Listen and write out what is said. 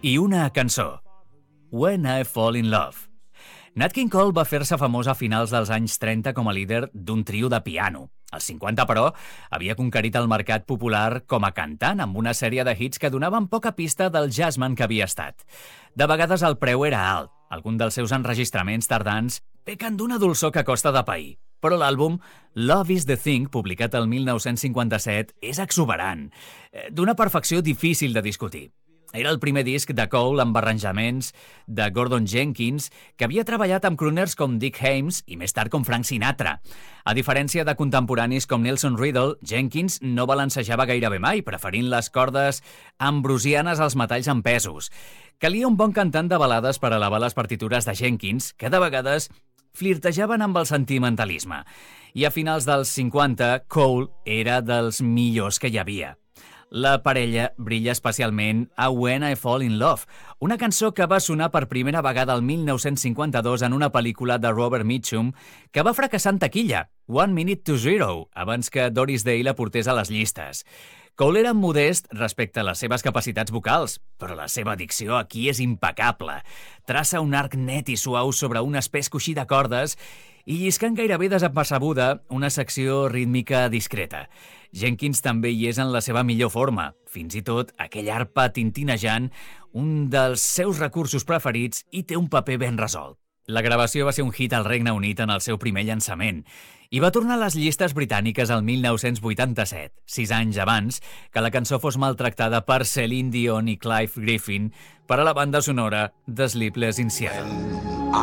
i una cançó, When I Fall in Love. Nat King Cole va fer-se famós a finals dels anys 30 com a líder d'un trio de piano. Als 50, però, havia conquerit el mercat popular com a cantant amb una sèrie de hits que donaven poca pista del jazzman que havia estat. De vegades el preu era alt. Alguns dels seus enregistraments tardans pequen d'una dolçor que costa de pair. Però l'àlbum Love is the Thing, publicat el 1957, és exuberant, d'una perfecció difícil de discutir. Era el primer disc de Cole amb arranjaments de Gordon Jenkins, que havia treballat amb crooners com Dick Haymes i més tard com Frank Sinatra. A diferència de contemporanis com Nelson Riddle, Jenkins no balancejava gairebé mai, preferint les cordes ambrosianes als metalls empesos. Calia un bon cantant de balades per elevar les partitures de Jenkins, que de vegades flirtejaven amb el sentimentalisme. I a finals dels 50, Cole era dels millors que hi havia. La parella brilla especialment a When I Fall in Love, una cançó que va sonar per primera vegada el 1952 en una pel·lícula de Robert Mitchum que va fracassar en taquilla, 1 Minute to Zero, abans que Doris Day la portés a les llistes. Cole era modest respecte a les seves capacitats vocals, però la seva dicció aquí és impecable. Traça un arc net i suau sobre un espès coixí de cordes i lliscant gairebé desapercebuda una secció rítmica discreta. Jenkins també hi és en la seva millor forma. Fins i tot aquella arpa tintinejant, un dels seus recursos preferits, i té un paper ben resolt. La gravació va ser un hit al Regne Unit en el seu primer llançament i va tornar a les llistes britàniques el 1987, 6 anys abans que la cançó fos maltractada per Celine Dion i Clive Griffin per a la banda sonora de Sleepless in Seattle.